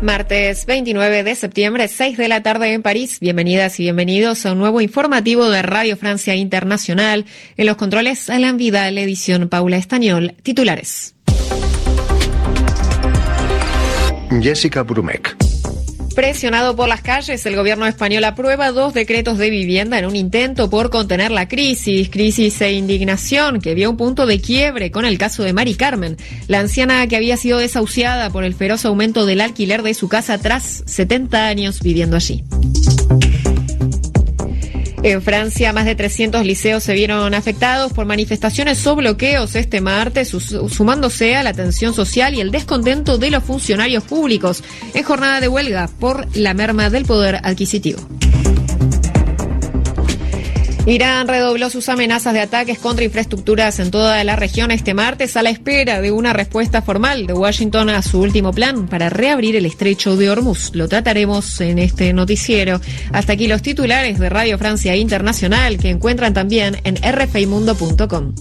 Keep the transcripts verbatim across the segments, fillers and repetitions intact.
Martes veintinueve de septiembre, seis de la tarde en París. Bienvenidas y bienvenidos a un nuevo informativo de Radio Francia Internacional. En los controles, Alan Vidal, edición Paula Estañol. Titulares. Jessica Brumeck. Presionado por las calles, el gobierno español aprueba dos decretos de vivienda en un intento por contener la crisis, crisis e indignación que vio un punto de quiebre con el caso de Mari Carmen, la anciana que había sido desahuciada por el feroz aumento del alquiler de su casa tras setenta años viviendo allí. En Francia, más de trescientos liceos se vieron afectados por manifestaciones o bloqueos este martes, sumándose a la tensión social y el descontento de los funcionarios públicos en jornada de huelga por la merma del poder adquisitivo. Irán redobló sus amenazas de ataques contra infraestructuras en toda la región este martes a la espera de una respuesta formal de Washington a su último plan para reabrir el estrecho de Hormuz. Lo trataremos en este noticiero. Hasta aquí los titulares de Radio Francia Internacional, que encuentran también en r f i mundo punto com.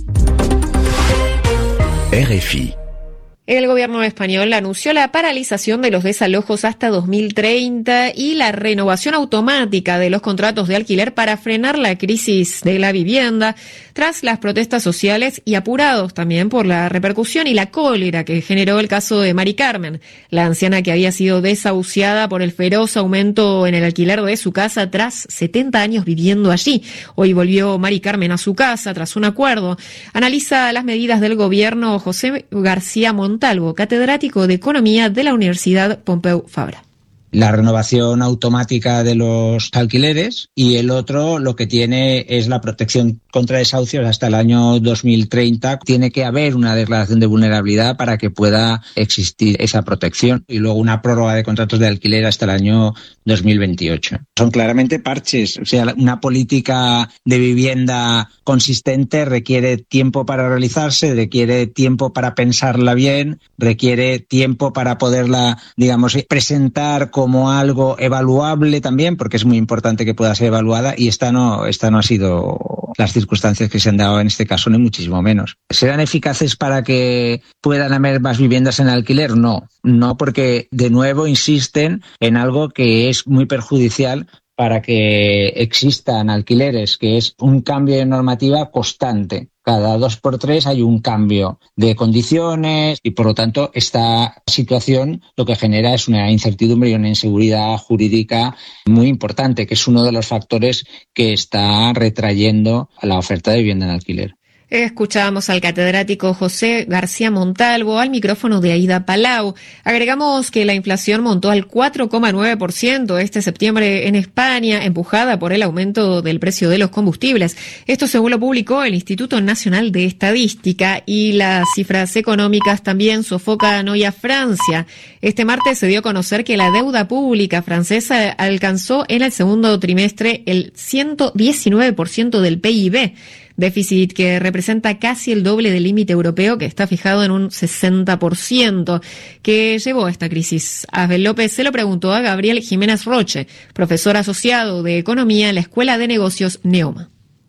R F I. El gobierno español anunció la paralización de los desalojos hasta dos mil treinta y la renovación automática de los contratos de alquiler para frenar la crisis de la vivienda tras las protestas sociales y apurados también por la repercusión y la cólera que generó el caso de Mari Carmen, la anciana que había sido desahuciada por el feroz aumento en el alquiler de su casa tras setenta años viviendo allí. Hoy volvió Mari Carmen a su casa tras un acuerdo. Analiza las medidas del gobierno José García Montalvo, catedrático de Economía de la Universidad Pompeu Fabra. La renovación automática de los alquileres, y el otro lo que tiene es la protección contra desahucios hasta el año dos mil treinta. Tiene que haber una declaración de vulnerabilidad para que pueda existir esa protección, y luego una prórroga de contratos de alquiler hasta el año dos mil veintiocho. Son claramente parches, o sea, una política de vivienda consistente requiere tiempo para realizarse, requiere tiempo para pensarla bien, requiere tiempo para poderla, digamos, presentar con como algo evaluable también, porque es muy importante que pueda ser evaluada, y esta no, esta no ha sido las circunstancias que se han dado en este caso, ni muchísimo menos. ¿Serán eficaces para que puedan haber más viviendas en alquiler? No, no, porque de nuevo insisten en algo que es muy perjudicial para que existan alquileres, que es un cambio de normativa constante. Cada dos por tres hay un cambio de condiciones y, por lo tanto, esta situación lo que genera es una incertidumbre y una inseguridad jurídica muy importante, que es uno de los factores que está retrayendo la oferta de vivienda en alquiler. Escuchábamos al catedrático José García Montalvo al micrófono de Aida Palau. Agregamos que la inflación montó al cuatro coma nueve por ciento este septiembre en España, empujada por el aumento del precio de los combustibles. Esto según lo publicó el Instituto Nacional de Estadística, y las cifras económicas también sofocan hoy a Francia. Este martes se dio a conocer que la deuda pública francesa alcanzó en el segundo trimestre el ciento diecinueve por ciento del P I B. Déficit que representa casi el doble del límite europeo, que está fijado en un sesenta por ciento. ¿Qué llevó a esta crisis? Abel López se lo preguntó a Gabriel Jiménez Roche, profesor asociado de Economía en la Escuela de Negocios Neoma.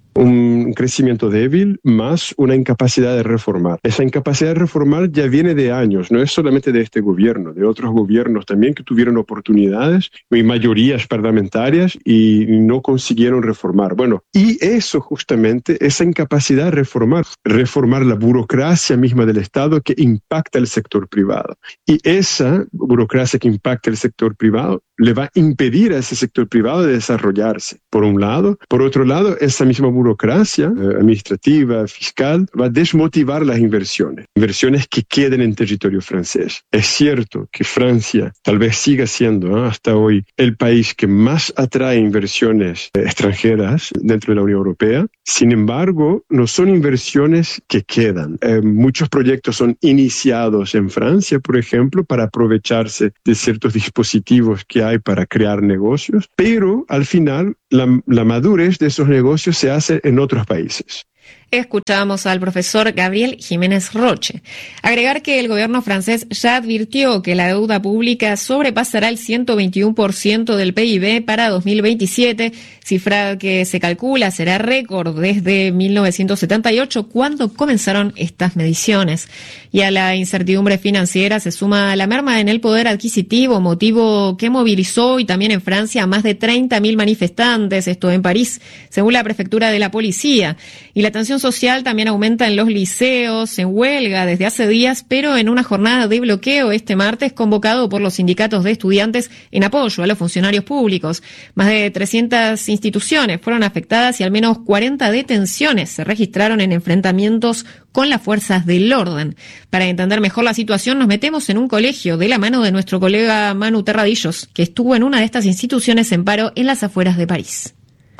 Un crecimiento débil más una incapacidad de reformar. Esa incapacidad de reformar ya viene de años, no es solamente de este gobierno, de otros gobiernos también que tuvieron oportunidades y mayorías parlamentarias y no consiguieron reformar. Bueno, y eso justamente, esa incapacidad de reformar, reformar la burocracia misma del Estado que impacta el sector privado. Y esa burocracia que impacta el sector privado le va a impedir a ese sector privado de desarrollarse, por un lado. Por otro lado, esa misma burocracia eh, administrativa, fiscal, va a desmotivar las inversiones, inversiones que queden en territorio francés. Es cierto que Francia tal vez siga siendo ¿eh? hasta hoy el país que más atrae inversiones eh, extranjeras dentro de la Unión Europea. Sin embargo, no son inversiones que quedan. Eh, muchos proyectos son iniciados en Francia, por ejemplo, para aprovecharse de ciertos dispositivos que hay para crear negocios, pero al final la, la madurez de esos negocios se hace en otros países. Escuchábamos al profesor Gabriel Jiménez Roche. Agregar que el gobierno francés ya advirtió que la deuda pública sobrepasará el ciento veintiuno por ciento del P I B para dos mil veintisiete, cifra que se calcula será récord desde mil novecientos setenta y ocho, cuando comenzaron estas mediciones. Y a la incertidumbre financiera se suma la merma en el poder adquisitivo, motivo que movilizó y también en Francia a más de treinta mil manifestantes, esto en París, según la prefectura de la policía. Y la tensión social también aumenta en los liceos, en huelga desde hace días, pero en una jornada de bloqueo este martes convocado por los sindicatos de estudiantes en apoyo a los funcionarios públicos. Más de trescientas instituciones fueron afectadas y al menos cuarenta detenciones se registraron en enfrentamientos con las fuerzas del orden. Para entender mejor la situación, nos metemos en un colegio de la mano de nuestro colega Manu Terradillos, que estuvo en una de estas instituciones en paro en las afueras de París.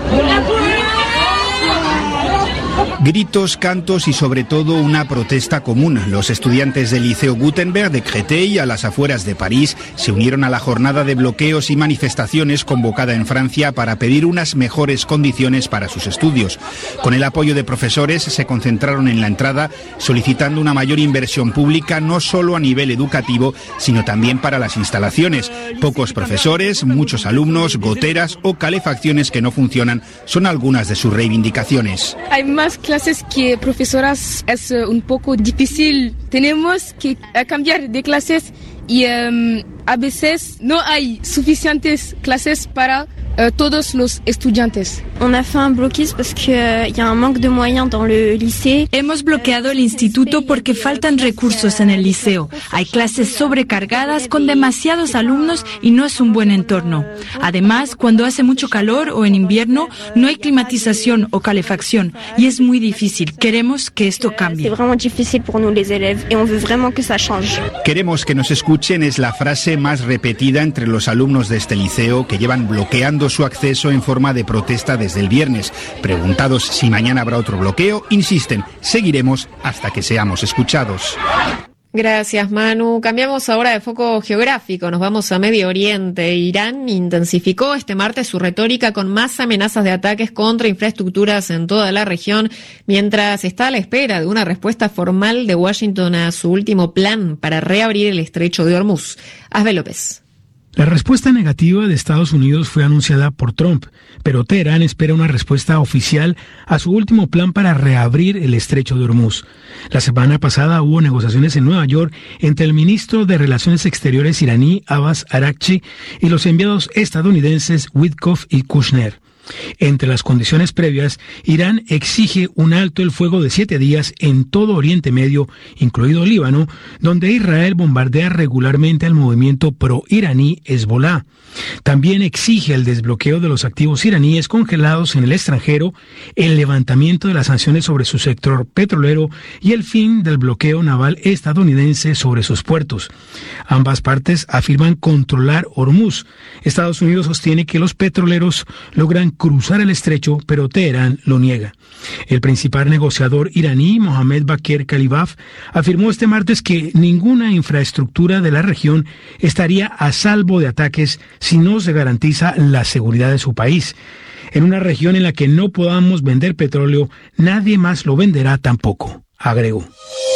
Gritos, cantos y sobre todo una protesta común. Los estudiantes del Liceo Gutenberg de Créteil, a las afueras de París, se unieron a la jornada de bloqueos y manifestaciones convocada en Francia para pedir unas mejores condiciones para sus estudios. Con el apoyo de profesores se concentraron en la entrada solicitando una mayor inversión pública no solo a nivel educativo, sino también para las instalaciones. Pocos profesores, muchos alumnos, goteras o calefacciones que no funcionan son algunas de sus reivindicaciones. Hay más clases que profesoras, es un poco difícil. Tenemos que cambiar de clases y um, a veces no hay suficientes clases para uh, todos los estudiantes. On a fait un blocus parce que euh, y a un manque de moyens dans le lycée. Hemos bloqueado el instituto porque faltan recursos en el liceo. Hay clases sobrecargadas con demasiados alumnos y no es un buen entorno. Además, cuando hace mucho calor o en invierno, no hay climatización o calefacción y es muy difícil. Queremos que esto cambie. C'est vraiment difficile pour nous les élèves et on veut vraiment que ça change. Queremos que nos escuchen es la frase más repetida entre los alumnos de este liceo, que llevan bloqueando su acceso en forma de protesta desde el viernes. Preguntados si mañana habrá otro bloqueo, insisten, seguiremos hasta que seamos escuchados. Gracias, Manu. Cambiamos ahora de foco geográfico. Nos vamos a Medio Oriente. Irán intensificó este martes su retórica con más amenazas de ataques contra infraestructuras en toda la región, mientras está a la espera de una respuesta formal de Washington a su último plan para reabrir el estrecho de Hormuz. Asbe López. La respuesta negativa de Estados Unidos fue anunciada por Trump, pero Teherán espera una respuesta oficial a su último plan para reabrir el estrecho de Hormuz. La semana pasada hubo negociaciones en Nueva York entre el ministro de Relaciones Exteriores iraní Abbas Araghchi y los enviados estadounidenses Witkoff y Kushner. Entre las condiciones previas, Irán exige un alto el fuego de siete días en todo Oriente Medio, incluido Líbano, donde Israel bombardea regularmente al movimiento pro-iraní Hezbollah. También exige el desbloqueo de los activos iraníes congelados en el extranjero, el levantamiento de las sanciones sobre su sector petrolero y el fin del bloqueo naval estadounidense sobre sus puertos. Ambas partes afirman controlar Hormuz. Estados Unidos sostiene que los petroleros logran cruzar el estrecho, pero Teherán lo niega. El principal negociador iraní, Mohammad Bakir Kalibaf, afirmó este martes que ninguna infraestructura de la región estaría a salvo de ataques si no se garantiza la seguridad de su país. En una región en la que no podamos vender petróleo, nadie más lo venderá tampoco, agregó.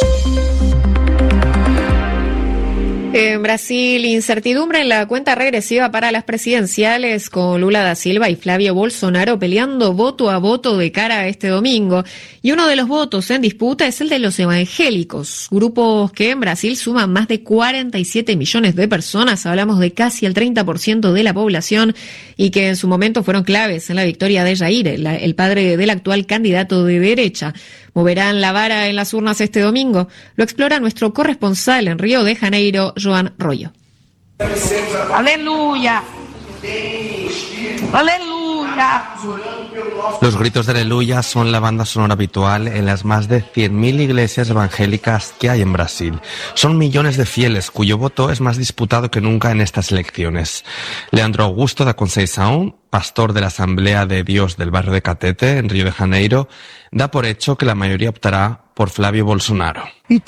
En Brasil, incertidumbre en la cuenta regresiva para las presidenciales, con Lula da Silva y Flavio Bolsonaro peleando voto a voto de cara a este domingo. Y uno de los votos en disputa es el de los evangélicos, grupos que en Brasil suman más de cuarenta y siete millones de personas, hablamos de casi el treinta por ciento de la población, y que en su momento fueron claves en la victoria de Jair, el padre del actual candidato de derecha. ¿Moverán la vara en las urnas este domingo? Lo explora nuestro corresponsal en Río de Janeiro, Joan Royo. ¡Aleluya! ¡Aleluya! Los gritos de aleluya son la banda sonora habitual en las más de cien mil iglesias evangélicas que hay en Brasil. Son millones de fieles cuyo voto es más disputado que nunca en estas elecciones. Leandro Augusto da Conceição, pastor de la Asamblea de Dios del barrio de Catete, en Río de Janeiro, da por hecho que la mayoría optará por Flávio Bolsonaro.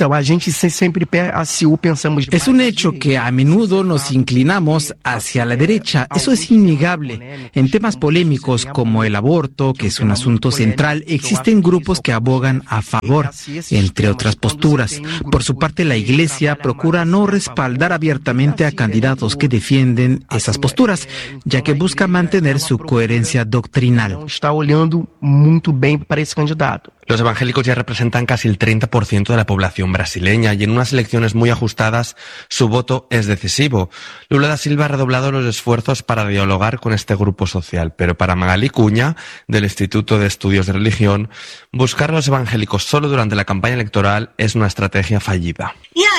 Es un hecho que a menudo nos inclinamos hacia la derecha. Eso es innegable. En temas polémicos como el aborto, que es un asunto central, existen grupos que abogan a favor, entre otras posturas. Por su parte, la Iglesia procura no respaldar abiertamente a candidatos que defienden esas posturas, ya que busca mantener su coherencia doctrinal. Los evangélicos ya representan casi el treinta por ciento de la población brasileña y en unas elecciones muy ajustadas su voto es decisivo. Lula da Silva ha redoblado los esfuerzos para dialogar con este grupo social, pero para Magali Cunha, del Instituto de Estudios de Religión, buscar a los evangélicos solo durante la campaña electoral es una estrategia fallida.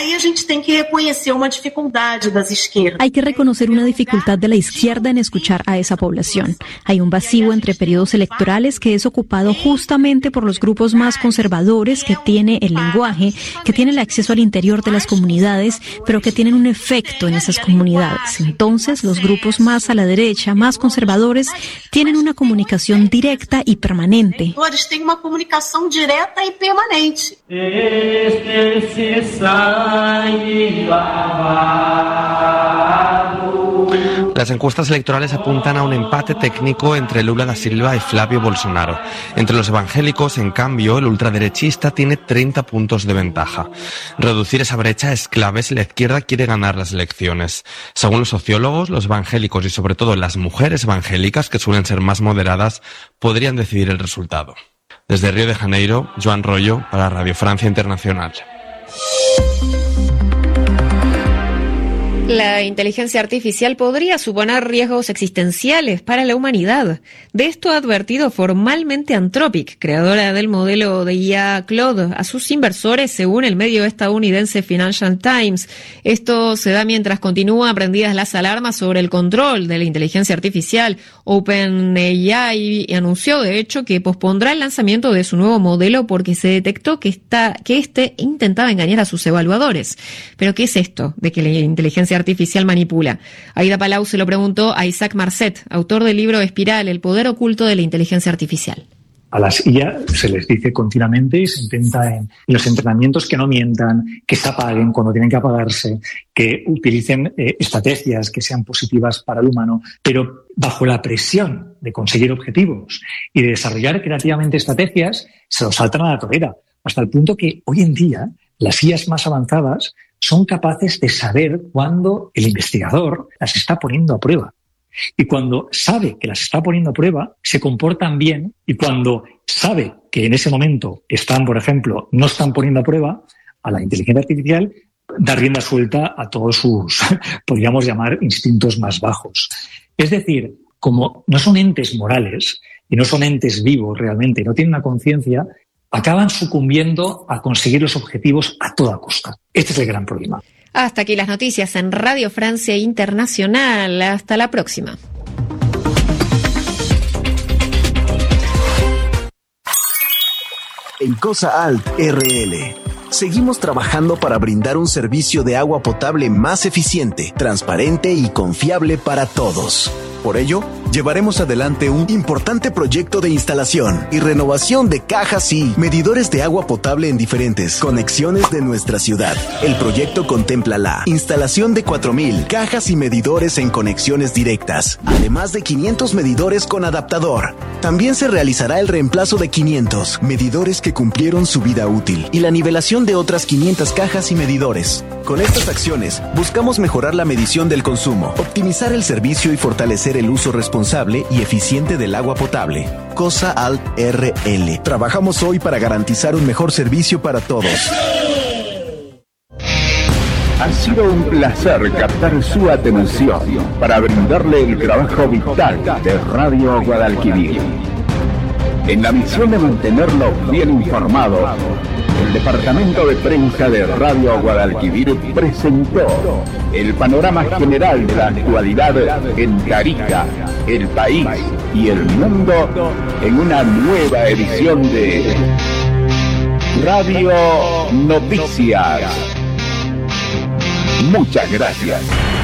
Hay que reconocer una dificultad de la izquierda en escuchar a esa población. Hay un vacío entre periodos electorales que es ocupado justamente por los grupos más conservadores que tiene el lenguaje, que tienen el acceso al interior de las comunidades, pero que tienen un efecto en esas comunidades. Entonces, los grupos más a la derecha, más conservadores, tienen una comunicación directa y permanente. Tienen una comunicación directa y permanente. Las encuestas electorales apuntan a un empate técnico entre Lula da Silva y Flávio Bolsonaro. Entre los evangélicos, en cambio, el ultraderechista tiene treinta puntos de ventaja. Reducir esa brecha es clave si la izquierda quiere ganar las elecciones. Según los sociólogos, los evangélicos y sobre todo las mujeres evangélicas, que suelen ser más moderadas, podrían decidir el resultado. Desde Río de Janeiro, Joan Rollo para Radio Francia Internacional. La inteligencia artificial podría suponer riesgos existenciales para la humanidad. De esto ha advertido formalmente Anthropic, creadora del modelo de I A Claude, a sus inversores, según el medio estadounidense Financial Times. Esto se da mientras continúan prendidas las alarmas sobre el control de la inteligencia artificial. OpenAI anunció, de hecho, que pospondrá el lanzamiento de su nuevo modelo porque se detectó que, está, que este intentaba engañar a sus evaluadores. ¿Pero qué es esto de que la inteligencia artificial manipula? Aida Palau se lo preguntó a Isaac Marcet, autor del libro Espiral, el poder oculto de la inteligencia artificial. A las I A se les dice continuamente, se intenta en los entrenamientos que no mientan, que se apaguen cuando tienen que apagarse, que utilicen eh, estrategias que sean positivas para el humano, pero bajo la presión de conseguir objetivos y de desarrollar creativamente estrategias, se los saltan a la torera, hasta el punto que hoy en día las I As más avanzadas son capaces de saber cuándo el investigador las está poniendo a prueba. Y cuando sabe que las está poniendo a prueba, se comportan bien, y cuando sabe que en ese momento están, por ejemplo, no están poniendo a prueba, a la inteligencia artificial da rienda suelta a todos sus, podríamos llamar, instintos más bajos. Es decir, como no son entes morales y no son entes vivos realmente, no tienen una conciencia, acaban sucumbiendo a conseguir los objetivos a toda costa. Este es el gran problema. Hasta aquí las noticias en Radio Francia Internacional. Hasta la próxima. En Cosa Alt R L, seguimos trabajando para brindar un servicio de agua potable más eficiente, transparente y confiable para todos. Por ello, llevaremos adelante un importante proyecto de instalación y renovación de cajas y medidores de agua potable en diferentes conexiones de nuestra ciudad. El proyecto contempla la instalación de cuatro mil cajas y medidores en conexiones directas, además de quinientos medidores con adaptador. También se realizará el reemplazo de quinientos medidores que cumplieron su vida útil y la nivelación de otras quinientas cajas y medidores. Con estas acciones, buscamos mejorar la medición del consumo, optimizar el servicio y fortalecer el uso responsable y eficiente del agua potable. Cosa Alt R L. Trabajamos hoy para garantizar un mejor servicio para todos. Ha sido un placer captar su atención para brindarle el trabajo vital de Radio Guadalquivir. En la misión de mantenerlo bien informado, el Departamento de Prensa de Radio Guadalquivir presentó el panorama general de la actualidad en Tarija, el país y el mundo en una nueva edición de Radio Noticias. Muchas gracias.